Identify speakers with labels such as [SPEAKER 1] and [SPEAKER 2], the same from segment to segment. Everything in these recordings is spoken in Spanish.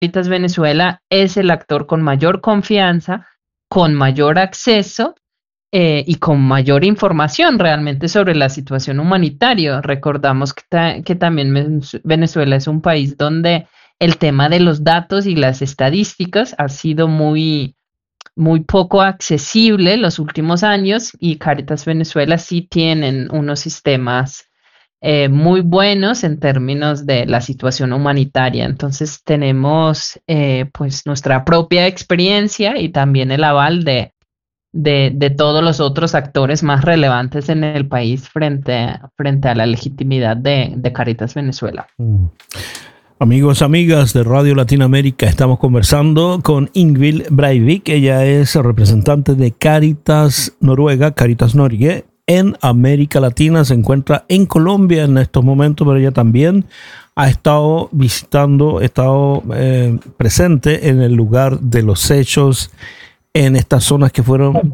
[SPEAKER 1] Caritas Venezuela es el actor con mayor confianza, con mayor acceso y con mayor información realmente sobre la situación humanitaria. Recordamos que también Venezuela es un país donde el tema de los datos y las estadísticas ha sido muy poco accesible los últimos años, y Caritas Venezuela sí tienen unos sistemas muy buenos en términos de la situación humanitaria. Entonces tenemos pues nuestra propia experiencia y también el aval de todos los otros actores más relevantes en el país frente a la legitimidad de Caritas Venezuela.
[SPEAKER 2] Amigos, amigas de Radio Latinoamérica, estamos conversando con Ingvild Breivik. Ella es representante de Caritas Noruega, Caritas Norge, en América Latina. Se encuentra en Colombia en estos momentos, pero ella también ha estado visitando, presente en el lugar de los hechos, en estas zonas que fueron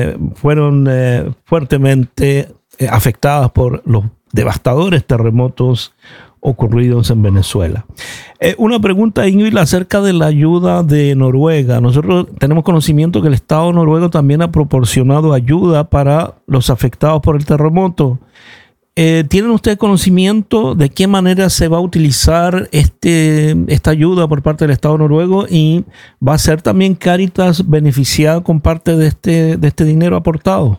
[SPEAKER 2] fuertemente afectadas por los devastadores terremotos ocurridos en Venezuela. Una pregunta, Ingvild, acerca de la ayuda de Noruega. Nosotros tenemos conocimiento que el Estado noruego también ha proporcionado ayuda para los afectados por el terremoto. ¿Tienen ustedes conocimiento de qué manera se va a utilizar esta ayuda por parte del Estado noruego, y va a ser también Caritas beneficiada con parte de este dinero aportado?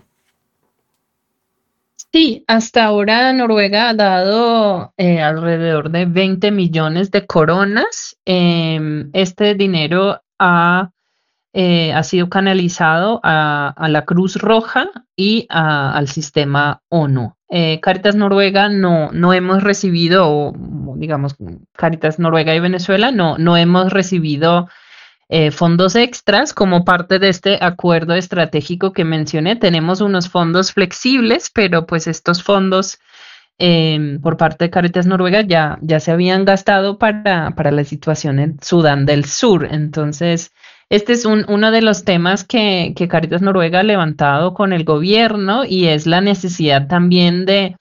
[SPEAKER 1] Sí, hasta ahora Noruega ha dado alrededor de 20 millones de coronas. Este dinero ha sido canalizado a la Cruz Roja y al sistema ONU. Caritas Noruega no hemos recibido, o digamos, Caritas Noruega y Venezuela no hemos recibido fondos extras como parte de este acuerdo estratégico que mencioné. Tenemos unos fondos flexibles, pero pues estos fondos por parte de Caritas Noruega ya se habían gastado para la situación en Sudán del Sur. Entonces, este es uno de los temas que Caritas Noruega ha levantado con el gobierno, y es la necesidad también de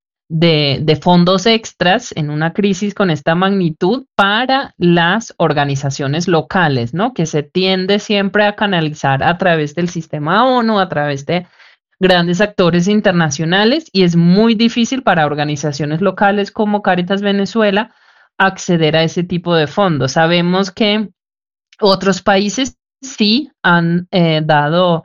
[SPEAKER 1] fondos extras en una crisis con esta magnitud para las organizaciones locales, ¿no? Que se tiende siempre a canalizar a través del sistema ONU, a través de grandes actores internacionales, y es muy difícil para organizaciones locales como Caritas Venezuela acceder a ese tipo de fondos. Sabemos que otros países sí han dado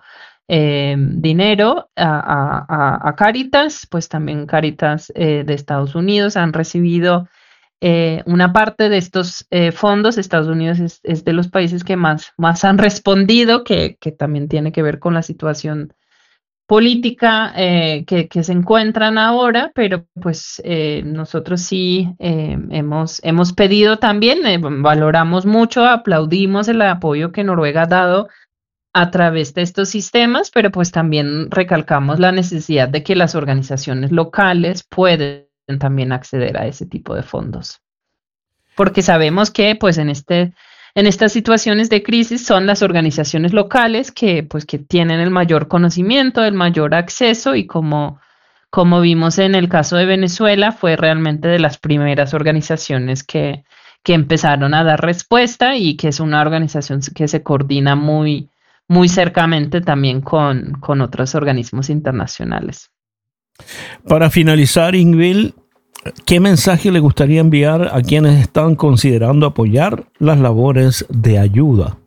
[SPEAKER 1] dinero a Caritas, pues también Caritas de Estados Unidos han recibido una parte de estos fondos. Estados Unidos es de los países que más han respondido, que también tiene que ver con la situación política que se encuentran ahora, pero pues nosotros sí hemos pedido también, valoramos mucho, aplaudimos el apoyo que Noruega ha dado a través de estos sistemas, pero pues también recalcamos la necesidad de que las organizaciones locales pueden también acceder a ese tipo de fondos. Porque sabemos que pues en estas situaciones de crisis son las organizaciones locales que tienen el mayor conocimiento, el mayor acceso, y como vimos en el caso de Venezuela, fue realmente de las primeras organizaciones que empezaron a dar respuesta, y que es una organización que se coordina muy cercamente también con otros organismos internacionales.
[SPEAKER 2] Para finalizar, Ingvild, ¿qué mensaje le gustaría enviar a quienes están considerando apoyar las labores de ayuda?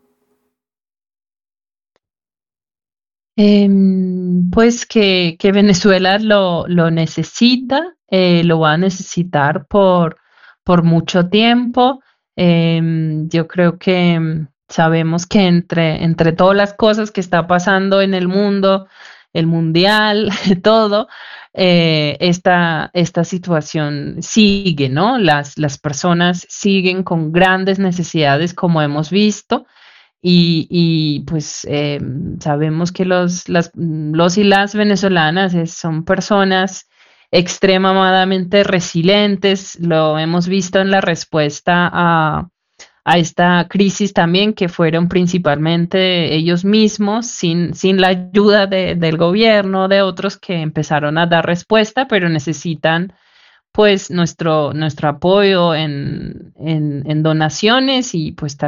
[SPEAKER 1] Pues que Venezuela lo necesita, lo va a necesitar por mucho tiempo. Yo creo que sabemos que entre todas las cosas que está pasando en el mundo, el mundial, todo, esta situación sigue, ¿no? Las personas siguen con grandes necesidades, como hemos visto, y pues sabemos que los y las venezolanas son personas extremadamente resilientes. Lo hemos visto en la respuesta a esta crisis también, que fueron principalmente ellos mismos, sin la ayuda del gobierno, de otros que empezaron a dar respuesta, pero necesitan pues nuestro apoyo en donaciones y pues